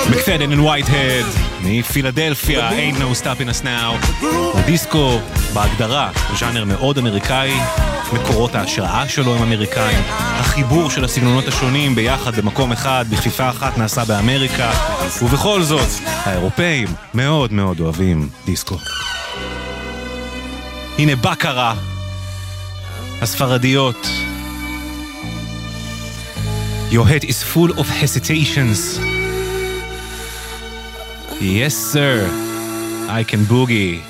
מקפדן and Whitehead מפילדלפיה, Ain't No Stopping Us Now. הדיסקו בהגדרה ז'אנר מאוד אמריקאי, מקורות ההשראה שלו הם אמריקאים, החיבור של הסגנונות השונים ביחד במקום אחד, בכפיפה אחת, נעשה באמריקה, ובכל זאת האירופאים מאוד מאוד אוהבים דיסקו. הנה בקרה, הספרדיות. Your head is full of hesitations. Yes, sir. I can boogie.